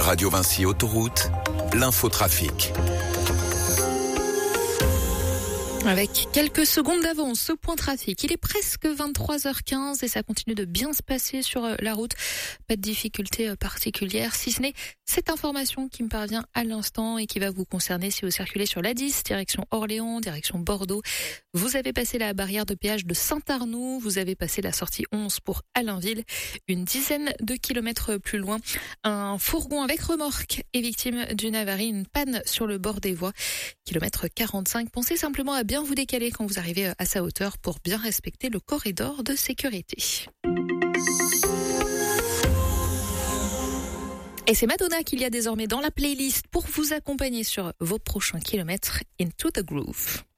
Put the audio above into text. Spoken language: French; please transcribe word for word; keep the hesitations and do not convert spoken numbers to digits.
Radio Vinci Autoroute, l'infotrafic. Avec quelques secondes d'avance, ce point trafic, il est presque vingt-trois heures quinze et ça continue de bien se passer sur la route. Pas de difficultés particulières, si ce n'est cette information qui me parvient à l'instant et qui va vous concerner si vous circulez sur l'A dix, direction Orléans, direction Bordeaux. Vous avez passé la barrière de péage de Saint-Arnoux, vous avez passé la sortie onze pour Allainville. Une dizaine de kilomètres plus loin, un fourgon avec remorque est victime d'une avarie, une panne sur le bord des voies. Kilomètre quarante-cinq, pensez simplement à bien vous décaler quand vous arrivez à sa hauteur pour bien respecter le corridor de sécurité. Et c'est Madonna qu'il y a désormais dans la playlist pour vous accompagner sur vos prochains kilomètres. Into the Groove.